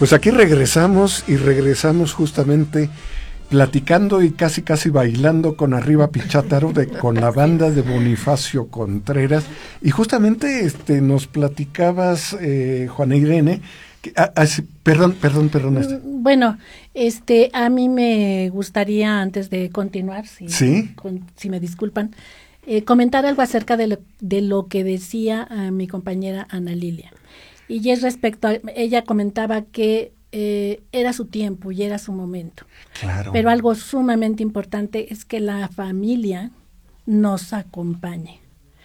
Pues aquí regresamos justamente platicando y casi bailando con Arriba Pichátaro con la banda de Bonifacio Contreras. Y justamente nos platicabas, Juana Irene, perdón. Bueno, a mí me gustaría, antes de continuar, si me disculpan, comentar algo acerca de lo que decía mi compañera Ana Lilia. Y es respecto a, ella comentaba que era su tiempo y era su momento. Claro. Pero algo sumamente importante es que la familia nos acompañe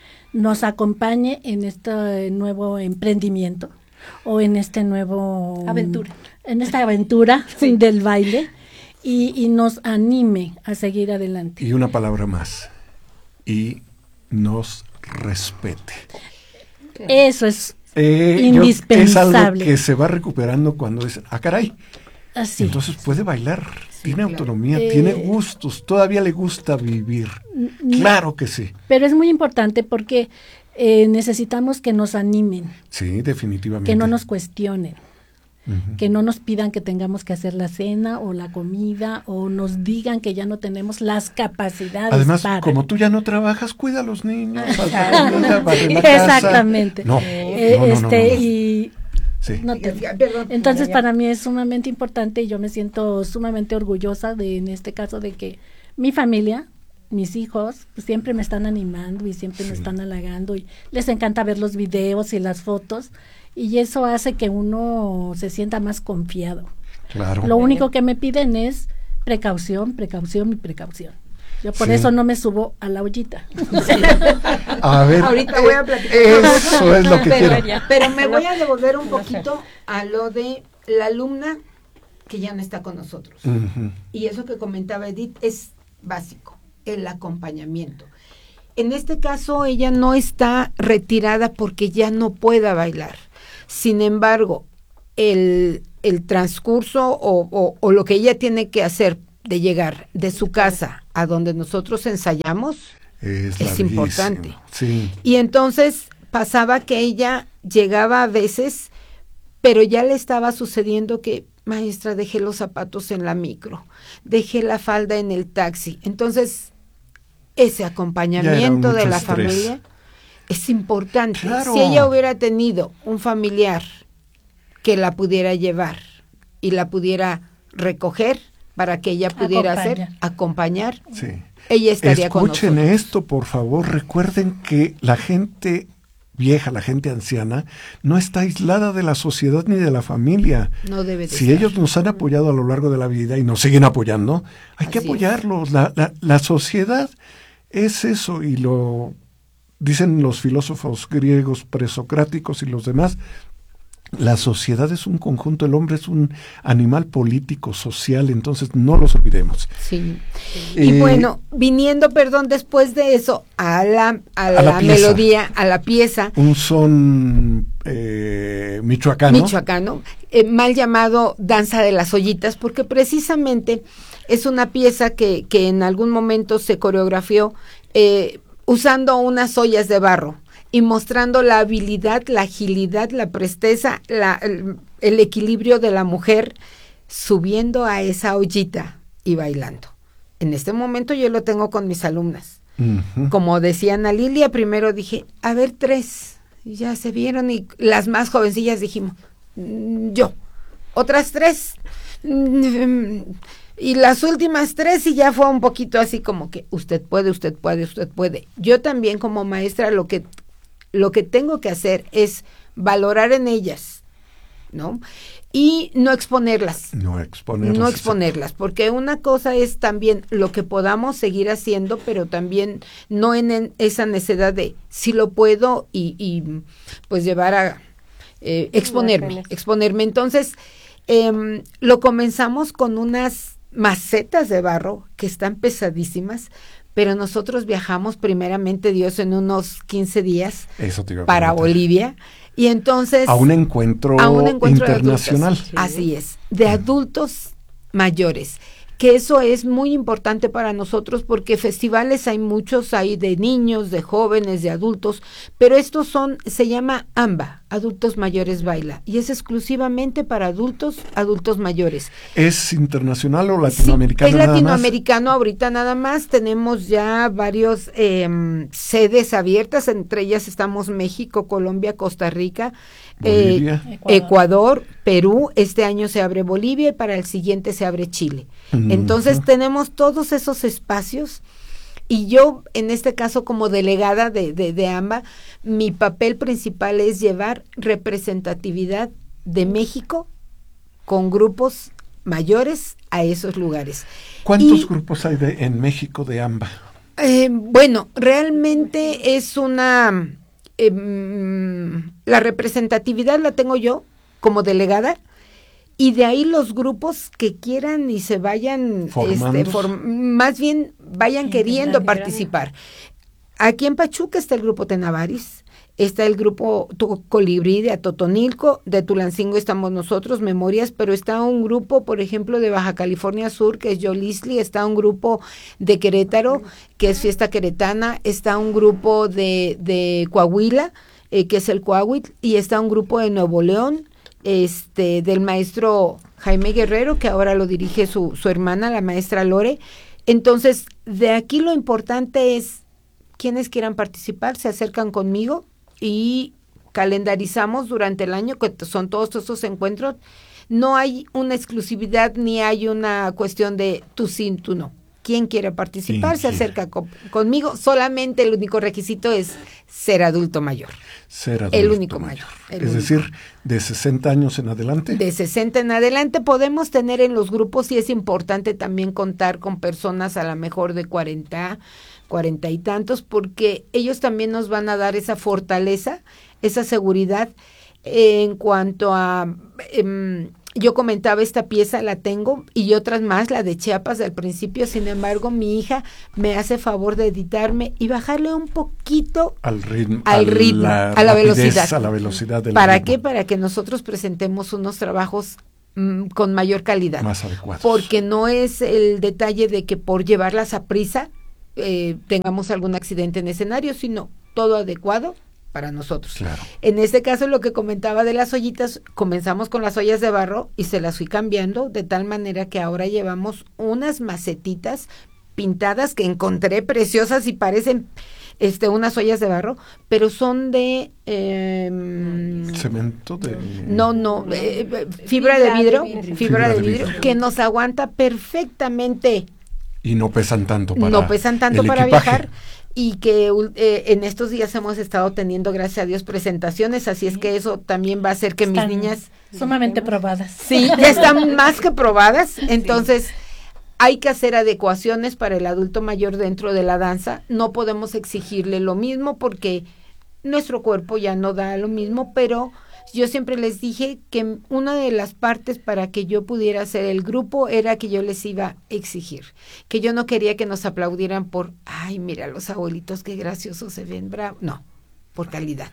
en este nuevo emprendimiento o en este nuevo esta aventura del baile y nos anime a seguir adelante. Y una palabra más, y nos respete. Eso es indispensable. Es algo que se va recuperando cuando dicen, caray, así. Entonces puede bailar, tiene autonomía, tiene gustos, todavía le gusta vivir. Claro que sí. Pero es muy importante porque necesitamos que nos animen. Sí, definitivamente. Que no nos cuestionen. Que no nos pidan que tengamos que hacer la cena o la comida o nos digan que ya no tenemos las capacidades. Además, como tú ya no trabajas, cuida a los niños. Exactamente. No. Y sí. Entonces para mí es sumamente importante y yo me siento sumamente orgullosa en este caso de que mi familia, mis hijos, pues, siempre me están animando y siempre me están halagando y les encanta ver los videos y las fotos. Y eso hace que uno se sienta más confiado. Claro. Lo único que me piden es precaución. Yo por eso no me subo a la ollita. A ver, ahorita voy a platicar. Eso es lo que quiero. Pero me voy a devolver un poquito a lo de la alumna que ya no está con nosotros. Y eso que comentaba Edith es básico, el acompañamiento. En este caso, ella no está retirada porque ya no pueda bailar. Sin embargo, el transcurso o lo que ella tiene que hacer de llegar de su casa a donde nosotros ensayamos es importante. Sí. Y entonces pasaba que ella llegaba a veces, pero ya le estaba sucediendo que, maestra, dejé los zapatos en la micro, dejé la falda en el taxi. Entonces, ese acompañamiento de la familia es importante. Claro. Si ella hubiera tenido un familiar que la pudiera llevar y la pudiera recoger para que ella pudiera acompañar, ella estaría con nosotros. Escuchen esto, por favor. Recuerden que la gente vieja, la gente anciana, no está aislada de la sociedad ni de la familia. No debe de Si estar. ellos nos han apoyado a lo largo de la vida y nos siguen apoyando, hay que apoyarlos. La sociedad es eso, y lo dicen los filósofos griegos presocráticos y los demás. La sociedad es un conjunto, el hombre es un animal político, social, entonces no los olvidemos. Sí. Y bueno, viniendo, después de eso, a la melodía, a la pieza. Un son michoacano, mal llamado Danza de las Ollitas, porque precisamente es una pieza que en algún momento se coreografió usando unas ollas de barro y mostrando la habilidad, la agilidad, la presteza, el equilibrio de la mujer subiendo a esa ollita y bailando. En este momento yo lo tengo con mis alumnas. Como decía Ana Lilia, primero dije, a ver, 3, y ya se vieron, y las más jovencillas dijimos, yo, otras 3, y las últimas 3, y ya fue un poquito así como que usted puede. Yo también como maestra lo que tengo que hacer es valorar en ellas, ¿no? Y no exponerlas. No exponerlas, porque una cosa es también lo que podamos seguir haciendo, pero también no en esa necesidad de si lo puedo y pues llevar a exponerme. Entonces, lo comenzamos con unas macetas de barro que están pesadísimas, pero nosotros viajamos primeramente Dios en unos 15 días para Bolivia, y entonces a un encuentro internacional. Así es, de adultos mayores que eso es muy importante para nosotros porque festivales hay muchos, hay de niños, de jóvenes, de adultos, pero estos se llama AMBA, Adultos Mayores Baila, y es exclusivamente para adultos mayores. ¿Es internacional o latinoamericano? Sí, es latinoamericano ahorita nada más, tenemos ya varios sedes abiertas, entre ellas estamos México, Colombia, Costa Rica, Bolivia, Ecuador, Perú, este año se abre Bolivia y para el siguiente se abre Chile. Entonces tenemos todos esos espacios y yo en este caso como delegada de AMBA, mi papel principal es llevar representatividad de México con grupos mayores a esos lugares. ¿Cuántos grupos hay en México de AMBA? Bueno, realmente es una... la representatividad la tengo yo como delegada y de ahí los grupos que quieran y se vayan más bien vayan queriendo participar. Aquí en Pachuca está el grupo Tenavaris, está el grupo Colibrí de Atotonilco, de Tulancingo estamos nosotros, Memorias, pero está un grupo, por ejemplo, de Baja California Sur, que es Yolisli, está un grupo de Querétaro, que es Fiesta Queretana, está un grupo de Coahuila, que es el Coahuitl, y está un grupo de Nuevo León, del maestro Jaime Guerrero, que ahora lo dirige su hermana, la maestra Lore. Entonces, de aquí lo importante es quienes quieran participar, se acercan conmigo y calendarizamos durante el año, que son todos estos encuentros. No hay una exclusividad ni hay una cuestión de tú sí, tú no. Quien quiera participar se acerca conmigo. Solamente el único requisito es ser adulto mayor. Ser adulto el único mayor. Es decir, de 60 años en adelante. De 60 en adelante podemos tener en los grupos y es importante también contar con personas a lo mejor de 40 y tantos, porque ellos también nos van a dar esa fortaleza, esa seguridad en cuanto a... yo comentaba esta pieza, la tengo, y otras más, la de Chiapas al principio, sin embargo, mi hija me hace favor de editarme y bajarle un poquito al ritmo, a la velocidad. A la velocidad del ¿Para ritmo. qué? Para que nosotros presentemos unos trabajos con mayor calidad. Más adecuados. Porque no es el detalle de que por llevarlas a prisa tengamos algún accidente en escenario, sino todo adecuado para nosotros. Claro. En este caso, lo que comentaba de las ollitas, comenzamos con las ollas de barro y se las fui cambiando de tal manera que ahora llevamos unas macetitas pintadas que encontré preciosas y parecen unas ollas de barro, pero son de cemento de fibra de vidrio que nos aguanta perfectamente. Y no pesan tanto para viajar. Y que en estos días hemos estado teniendo, gracias a Dios, presentaciones, así es que eso también va a hacer que están mis niñas... sumamente probadas. Sí, ya están más que probadas, entonces hay que hacer adecuaciones para el adulto mayor dentro de la danza, no podemos exigirle lo mismo porque nuestro cuerpo ya no da lo mismo, pero yo siempre les dije que una de las partes para que yo pudiera hacer el grupo era que yo les iba a exigir, que yo no quería que nos aplaudieran por, ay, mira los abuelitos, qué graciosos se ven, bravo, no, por calidad.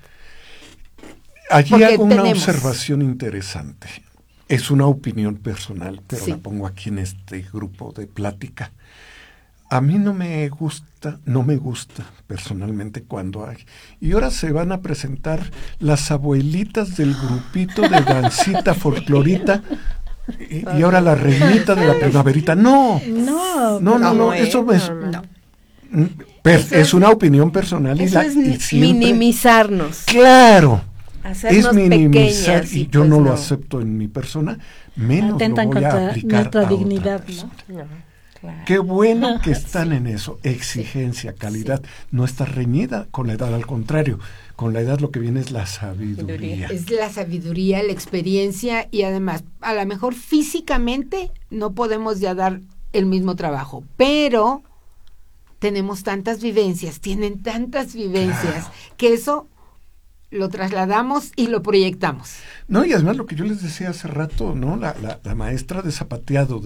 Allí hago una observación interesante, es una opinión personal, pero la pongo aquí en este grupo de plática. A mí no me gusta personalmente cuando hay. Y ahora se van a presentar las abuelitas del grupito de dancita folclorita y ahora la reinita de la primaverita. No, eso es una opinión personal. Eso es siempre, minimizarnos. Claro, hacernos es minimizar pequeñas, y yo no lo acepto en mi persona, menos atentan lo voy a contra aplicar nuestra a dignidad, otra persona. No. Claro. Qué bueno que están en eso, exigencia, calidad, no está reñida con la edad, al contrario, con la edad lo que viene es la sabiduría. Es la sabiduría, la experiencia y además, a lo mejor físicamente no podemos ya dar el mismo trabajo, pero tenemos tantas vivencias, tienen tantas vivencias, que eso lo trasladamos y lo proyectamos. No, y además lo que yo les decía hace rato, ¿no? La maestra de zapateado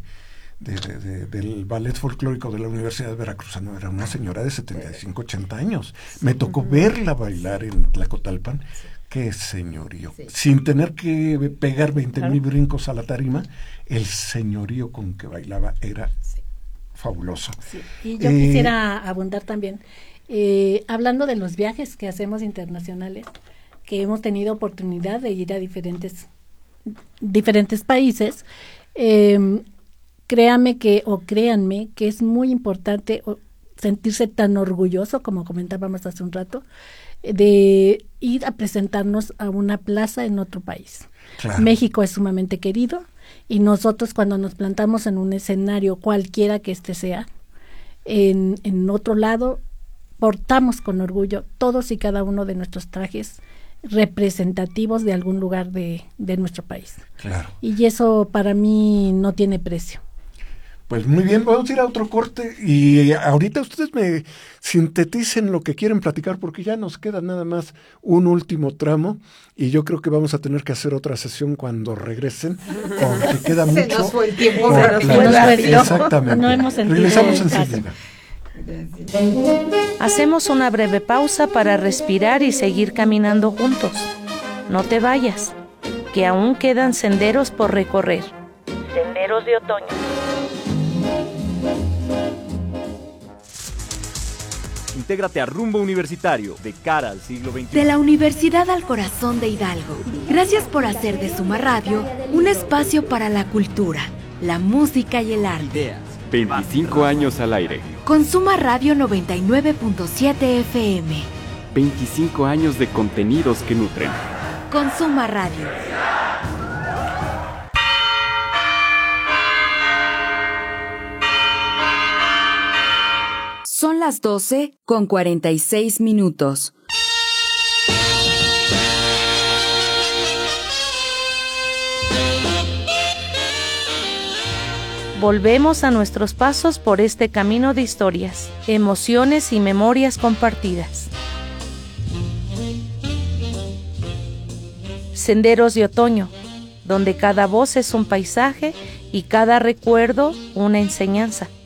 del ballet folclórico de la Universidad Veracruzana era una señora de 75, 80 años. Me tocó verla bailar en Tlacotalpan. qué señorío. Sí. Sin tener que pegar 20,000 brincos a la tarima, el señorío con que bailaba era fabuloso. Sí. Y yo quisiera abundar también, hablando de los viajes que hacemos internacionales, que hemos tenido oportunidad de ir a diferentes países, créanme que es muy importante sentirse tan orgulloso, como comentábamos hace un rato, de ir a presentarnos a una plaza en otro país. Claro. México es sumamente querido y nosotros cuando nos plantamos en un escenario, cualquiera que este sea, en otro lado, portamos con orgullo todos y cada uno de nuestros trajes representativos de algún lugar de nuestro país. Claro. Y eso para mí no tiene precio. Pues muy bien, vamos a ir a otro corte y ahorita ustedes me sinteticen lo que quieren platicar porque ya nos queda nada más un último tramo y yo creo que vamos a tener que hacer otra sesión cuando regresen porque queda mucho. Se nos fue el tiempo. Exactamente. No hemos sentido. Regresamos enseguida. Hacemos una breve pausa para respirar y seguir caminando juntos. No te vayas, que aún quedan senderos por recorrer. Senderos de otoño. Intégrate a Rumbo Universitario, de cara al siglo XXI. De la Universidad al Corazón de Hidalgo. Gracias por hacer de Suma Radio un espacio para la cultura, la música y el arte. Ideas. 25 años al aire. Con Suma Radio 99.7 FM. 25 años de contenidos que nutren. Con Suma Radio. Son las 12:46. Volvemos a nuestros pasos por este camino de historias, emociones y memorias compartidas. Senderos de otoño, donde cada voz es un paisaje y cada recuerdo una enseñanza.